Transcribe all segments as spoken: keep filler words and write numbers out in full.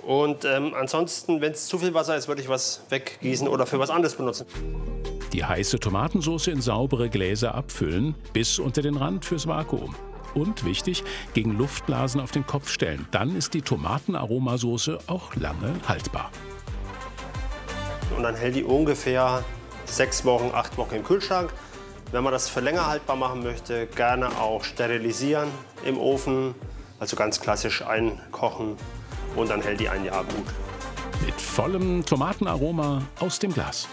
Und ähm, ansonsten, wenn es zu viel Wasser ist, würde ich was weggießen oder für was anderes benutzen. Die heiße Tomatensauce in saubere Gläser abfüllen, bis unter den Rand fürs Vakuum. Und wichtig, gegen Luftblasen auf den Kopf stellen. Dann ist die Tomatenaromasauce auch lange haltbar. Und dann hält die ungefähr sechs Wochen, acht Wochen im Kühlschrank. Wenn man das für länger haltbar machen möchte, gerne auch sterilisieren im Ofen. Also ganz klassisch einkochen und dann hält die ein Jahr gut. Mit vollem Tomatenaroma aus dem Glas.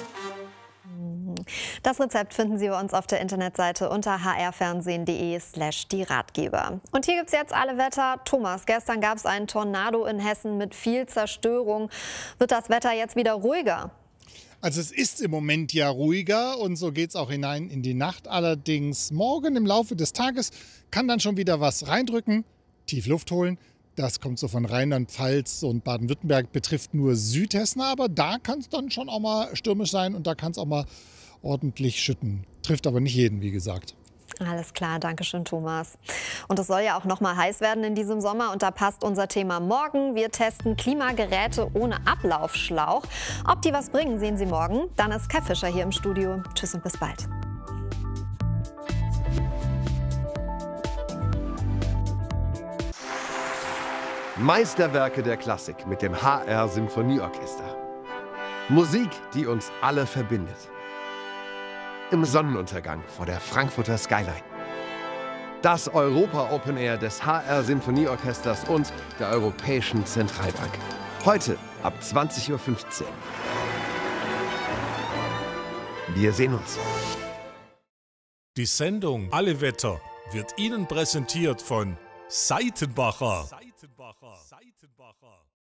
Das Rezept finden Sie bei uns auf der Internetseite unter h r fernsehen punkt de slash die Ratgeber. Und hier gibt es jetzt alle Wetter. Thomas, gestern gab es einen Tornado in Hessen mit viel Zerstörung. Wird das Wetter jetzt wieder ruhiger? Also es ist im Moment ja ruhiger und so geht es auch hinein in die Nacht. Allerdings morgen im Laufe des Tages kann dann schon wieder was reindrücken, tief Luft holen. Das kommt so von Rheinland-Pfalz und Baden-Württemberg, betrifft nur Südhessen. Aber da kann es dann schon auch mal stürmisch sein und da kann es auch mal ordentlich schütten. Trifft aber nicht jeden, wie gesagt. Alles klar, danke schön, Thomas. Und es soll ja auch noch mal heiß werden in diesem Sommer und da passt unser Thema morgen. Wir testen Klimageräte ohne Ablaufschlauch. Ob die was bringen, sehen Sie morgen. Dann ist Kai Fischer hier im Studio. Tschüss und bis bald. Meisterwerke der Klassik mit dem H R Symphonieorchester. Musik, die uns alle verbindet. Im Sonnenuntergang vor der Frankfurter Skyline. Das Europa Open Air des H R Symphonieorchesters und der Europäischen Zentralbank. Heute ab zwanzig Uhr fünfzehn. Wir sehen uns. Die Sendung Alle Wetter wird Ihnen präsentiert von Seitenbacher.